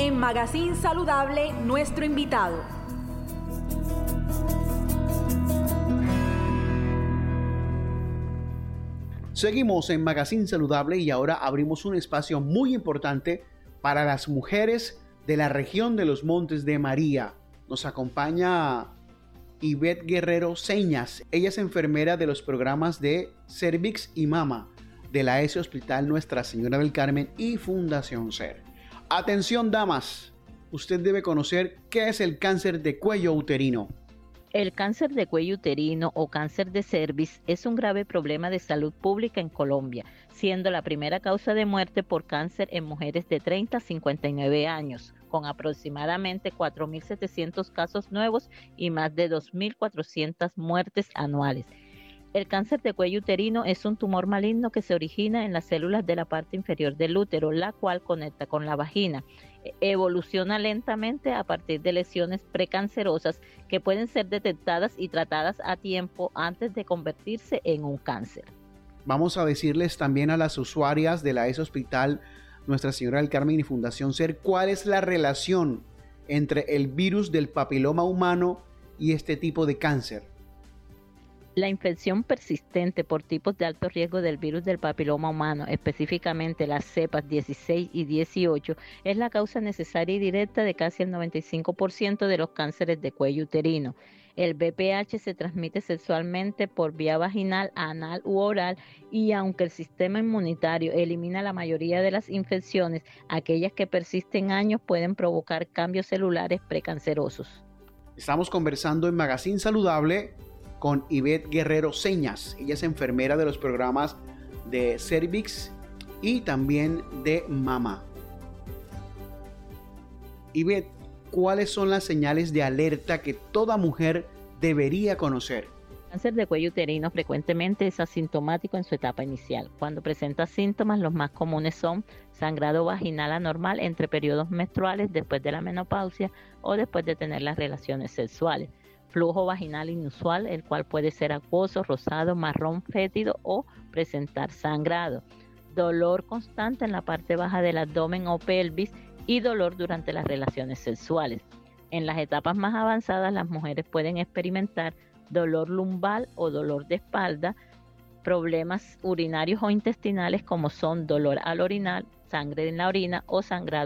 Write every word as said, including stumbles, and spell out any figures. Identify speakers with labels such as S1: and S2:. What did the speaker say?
S1: En Magazine Saludable, nuestro invitado.
S2: Seguimos en Magazine Saludable y ahora abrimos un espacio muy importante para las mujeres de la región de los Montes de María. Nos acompaña Ivette Guerrero Señas. Ella es enfermera de los programas de Cervix y Mama de la E S E Hospital Nuestra Señora del Carmen y Fundación SER. Atención, damas, usted debe conocer qué es el cáncer de cuello uterino.
S3: El cáncer de cuello uterino o cáncer de cervix es un grave problema de salud pública en Colombia, siendo la primera causa de muerte por cáncer en mujeres de treinta a cincuenta y nueve años, con aproximadamente cuatro mil setecientos casos nuevos y más de dos mil cuatrocientas muertes anuales. El cáncer de cuello uterino es un tumor maligno que se origina en las células de la parte inferior del útero, la cual conecta con la vagina. Evoluciona lentamente a partir de lesiones precancerosas que pueden ser detectadas y tratadas a tiempo antes de convertirse en un cáncer.
S2: Vamos a decirles también a las usuarias de la E S E Hospital Nuestra Señora del Carmen y Fundación SER cuál es la relación entre el virus del papiloma humano y este tipo de cáncer.
S3: La infección persistente por tipos de alto riesgo del virus del papiloma humano, específicamente las cepas dieciséis y dieciocho, es la causa necesaria y directa de casi el noventa y cinco por ciento de los cánceres de cuello uterino. El V P H se transmite sexualmente por vía vaginal, anal u oral, y aunque el sistema inmunitario elimina la mayoría de las infecciones, aquellas que persisten años pueden provocar cambios celulares precancerosos.
S2: Estamos conversando en Magazine Saludable con Ivette Guerrero Señas. Ella es enfermera de los programas de Cervix y también de Mama. Ivette, ¿cuáles son las señales de alerta que toda mujer debería conocer?
S3: El cáncer de cuello uterino frecuentemente es asintomático en su etapa inicial. Cuando presenta síntomas, los más comunes son sangrado vaginal anormal entre periodos menstruales, después de la menopausia o después de tener las relaciones sexuales. Flujo vaginal inusual, el cual puede ser acuoso, rosado, marrón, fétido o presentar sangrado. Dolor constante en la parte baja del abdomen o pelvis y dolor durante las relaciones sexuales. En las etapas más avanzadas, las mujeres pueden experimentar dolor lumbar o dolor de espalda, problemas urinarios o intestinales como son dolor al orinar, sangre en la orina o sangrado